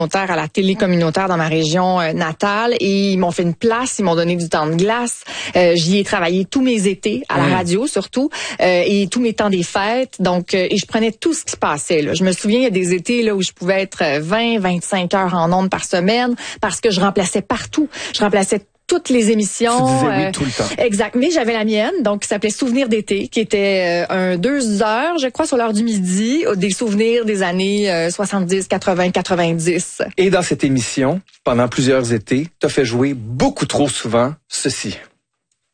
à la télé communautaire dans ma région natale et ils m'ont fait une place, ils m'ont donné du temps de glace. J'y ai travaillé tous mes étés, à la radio surtout, et tous mes temps des fêtes. Donc, et je prenais tout ce qui se passait. Là. Je me souviens, il y a des étés là où je pouvais être 20-25 heures en ondes par semaine parce que je remplaçais partout. Je remplaçais toutes les émissions. Tu disais oui tout le temps. Exact. Mais j'avais la mienne, donc qui s'appelait Souvenirs d'été, qui était 2 heures, je crois, sur l'heure du midi, des souvenirs des années 70, 80, 90. Et dans cette émission, pendant plusieurs étés, t'as fait jouer beaucoup trop souvent ceci.